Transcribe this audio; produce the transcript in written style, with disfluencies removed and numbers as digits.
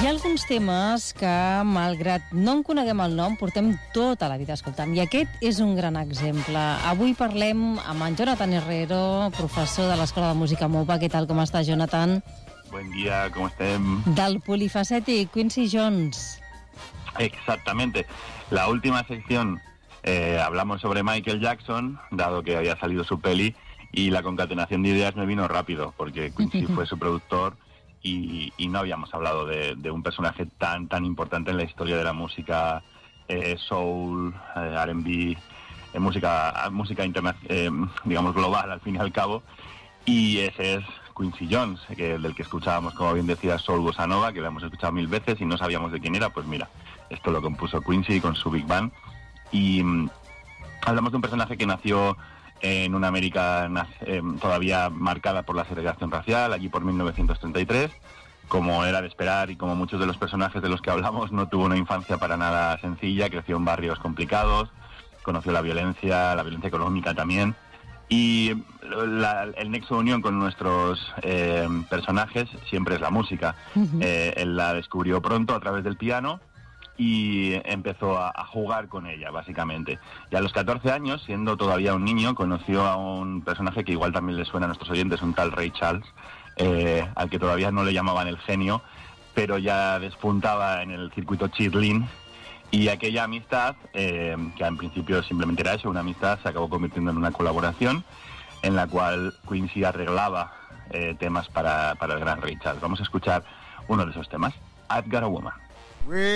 Hi ha alguns temes que, malgrat no en coneguem el nom, portem tota la vida escoltant, i aquest és un gran exemple. Avui parlem amb en Jonathan Herrero, professor de l'Escola de Música MUPA. Què tal, com està, Jonathan? Buen día, ¿cómo estén? Del polifacètic Quincy Jones. Exactamente. La última sección hablamos sobre Michael Jackson, dado que había salido su peli, y la concatenación de ideas me vino rápido, porque Quincy fue su productor y no habíamos hablado de un personaje tan importante en la historia de la música soul, R&B, música digamos global al fin y al cabo, y ese es Quincy Jones, del que escuchábamos, como bien decía, Soul Bossa Nova, que lo hemos escuchado 1000 veces y no sabíamos de quién era. Pues mira, esto lo compuso Quincy con su Big Band, y hablamos de un personaje que nació en una América todavía marcada por la segregación racial, allí por 1933. Como era de esperar y como muchos de los personajes de los que hablamos, no tuvo una infancia para nada sencilla, creció en barrios complicados, conoció la violencia económica también, y el nexo de unión con nuestros personajes siempre es la música. Él la descubrió pronto a través del piano y empezó a jugar con ella, básicamente. Y a los 14 años, siendo todavía un niño, conoció a un personaje que igual también le suena a nuestros oyentes, un tal Ray Charles, al que todavía no le llamaban el genio, pero ya despuntaba en el circuito cheerleading, y aquella amistad, que en principio simplemente era eso, una amistad, se acabó convirtiendo en una colaboración en la cual Quincy arreglaba temas para el gran Ray Charles. Vamos a escuchar uno de esos temas, I've Got a Woman.